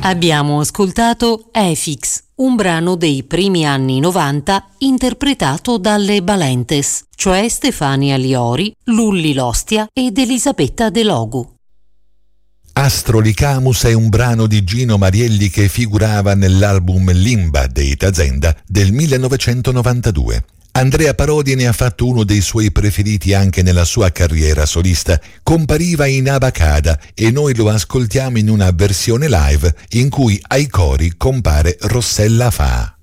Abbiamo ascoltato Efix, un brano dei primi anni 90 interpretato dalle Balentes, cioè Stefania Liori, Lulli Lostia ed Elisabetta De Logu. Astrolicamus è un brano di Gino Marielli che figurava nell'album Limba dei Tazenda del 1992. Andrea Parodi ne ha fatto uno dei suoi preferiti anche nella sua carriera solista. Compariva in Abacada e noi lo ascoltiamo in una versione live in cui ai cori compare Rossella Fa.